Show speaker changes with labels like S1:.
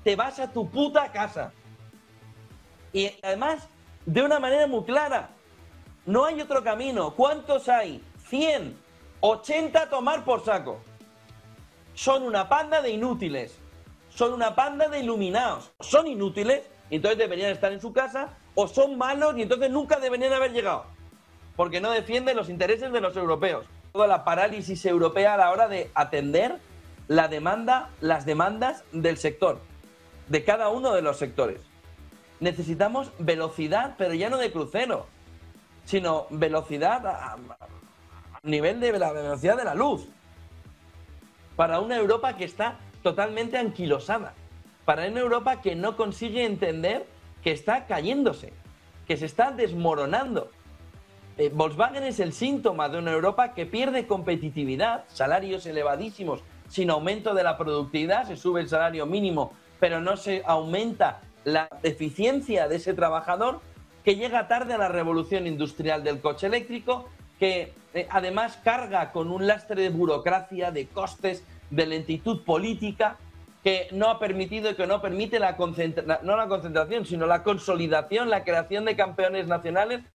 S1: te vas a tu puta casa. Y además, de una manera muy clara, no hay otro camino. ¿Cuántos hay? 100, 80 a tomar por saco. Son una panda de inútiles, son una panda de iluminados, son inútiles y entonces deberían estar en su casa, o son malos y entonces nunca deberían haber llegado, porque no defienden los intereses de los europeos. Toda la parálisis europea a la hora de atender la demanda, las demandas del sector, de cada uno de los sectores. Necesitamos velocidad, pero ya no de crucero, sino velocidad a nivel de la velocidad de la luz. Para una Europa que está totalmente anquilosada, para una Europa que no consigue entender que está cayéndose, que se está desmoronando. Volkswagen es el síntoma de una Europa que pierde competitividad, salarios elevadísimos, sin aumento de la productividad, se sube el salario mínimo, pero no se aumenta la eficiencia de ese trabajador, que llega tarde a la revolución industrial del coche eléctrico, que además carga con un lastre de burocracia, de costes, de lentitud política, que no ha permitido y que no permite no la concentración, sino la consolidación, la creación de campeones nacionales